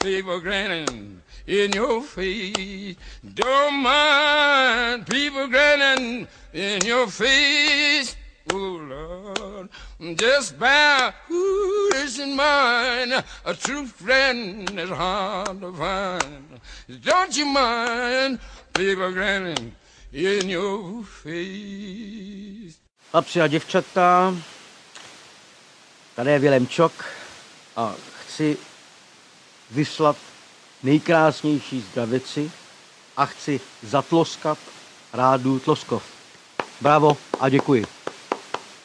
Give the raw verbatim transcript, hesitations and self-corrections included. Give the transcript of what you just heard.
people grinning in your face. Don't mind people grinning in your face. Oh, Lord, just bear who is in mind. A true friend is hard to find. Don't you mind people grinning in your face. Chlapci a děvčata, tady je Vilém Čok a chci vyslat nejkrásnější zdravici a chci zatloskat Rádu Tloskov. Bravo a děkuji.